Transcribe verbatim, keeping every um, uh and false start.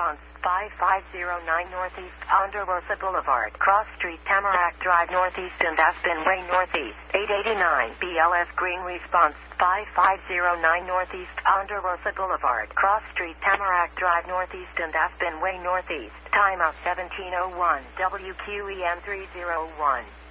response, five five zero nine Northeast, Ponderosa Boulevard, Cross Street, Tamarack Drive Northeast and Aspen Way Northeast, eight eighty-nine B L S Green response, five five zero nine Northeast, Ponderosa Boulevard, Cross Street, Tamarack Drive Northeast and Aspen Way Northeast, timeout seventeen oh one, W Q E N three oh one.